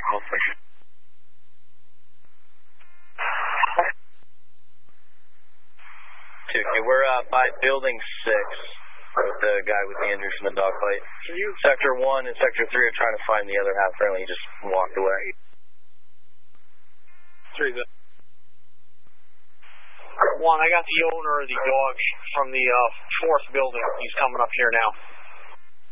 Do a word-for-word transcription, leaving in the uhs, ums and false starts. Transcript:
Over. Okay, we're uh, by building six with the guy with the injuries from the dogfight. Can you? Sector one and sector three are trying to find the other half friendly. He just walked away. Three. The one. I got the owner of the dog from the uh, fourth building. He's coming up here now.